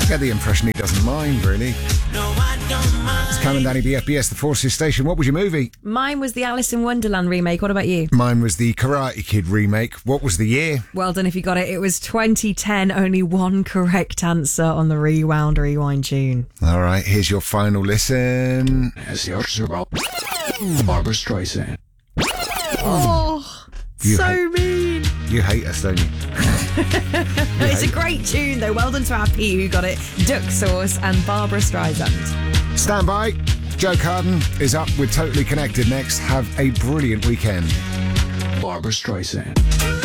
I get the impression he doesn't mind, really. It's Cam and Danny BFBS, the Forces Station. What was your movie? Mine was the Alice in Wonderland remake. What about you? Mine was the Karate Kid remake. What was the year? Well done if you got it. It was 2010. Only one correct answer on the Rewind tune. All right, here's your final listen. As yours about Barbara Streisand. Oh, so mean. You hate us, don't you? It's a great tune, though. Well done to our Pete who got it. Duck Sauce and Barbara Streisand. Stand by. Joe Carden is up with Totally Connected next. Have a brilliant weekend. Barbara Streisand.